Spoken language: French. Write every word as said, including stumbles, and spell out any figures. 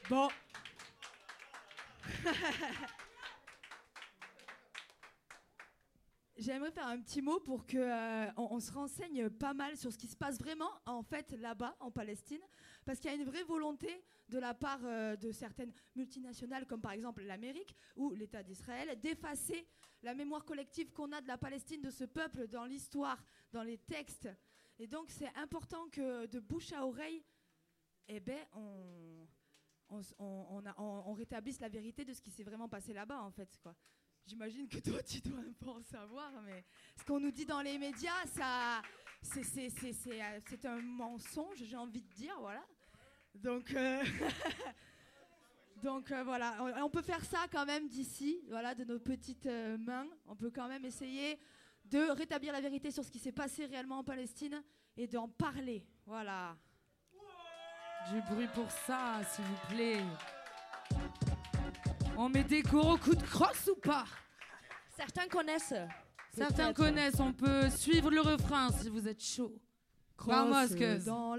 Bon. J'aimerais faire un petit mot pour que euh, on, on se renseigne pas mal sur ce qui se passe vraiment en fait là-bas en Palestine, parce qu'il y a une vraie volonté de la part euh, de certaines multinationales comme par exemple l'Amérique ou l'État d'Israël d'effacer la mémoire collective qu'on a de la Palestine, de ce peuple dans l'histoire, dans les textes. Et donc c'est important que de bouche à oreille, eh ben on on, on, on, a, on, on rétablisse la vérité de ce qui s'est vraiment passé là-bas en fait, quoi. J'imagine que toi, tu dois un peu en savoir, mais ce qu'on nous dit dans les médias, ça, c'est, c'est, c'est, c'est, euh, c'est un mensonge, j'ai envie de dire, voilà. Donc, euh, donc euh, voilà, on, on peut faire ça quand même d'ici, voilà, de nos petites euh, mains. On peut quand même essayer de rétablir la vérité sur ce qui s'est passé réellement en Palestine et d'en parler, voilà. Du bruit pour ça, s'il vous plaît. On met des gros coups de crosse ou pas? Certains connaissent. Certains connaissent, on peut suivre le refrain si vous êtes chaud. Crosse dans